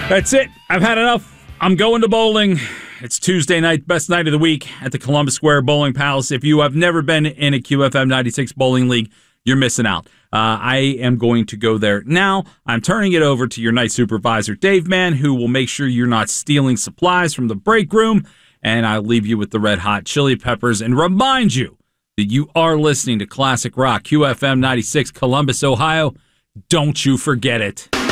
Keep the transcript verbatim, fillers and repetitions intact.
That's it. I've had enough. I'm going to bowling. It's Tuesday night, best night of the week at the Columbus Square Bowling Palace. If you have never been in a Q F M ninety-six bowling league, you're missing out. Uh, I am going to go there now. I'm turning it over to your night supervisor, Dave Mann, who will make sure you're not stealing supplies from the break room. And I'll leave you with the Red Hot Chili Peppers and remind you that you are listening to Classic Rock, Q F M ninety-six, Columbus, Ohio. Don't you forget it.